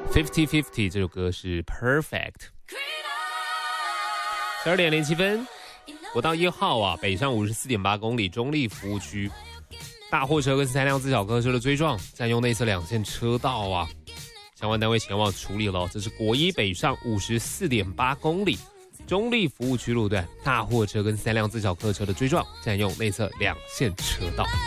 50-50这首歌是 Perfect。12点07分，国道1号啊，北上54.8公里，中立服务区，大货车跟3辆自小客车的追撞，占用内侧2线车道啊，相关单位前往处理了。这是国一北上54.8公里，中立服务区路段，大货车跟3辆自小客车的追撞，占用内侧2线车道。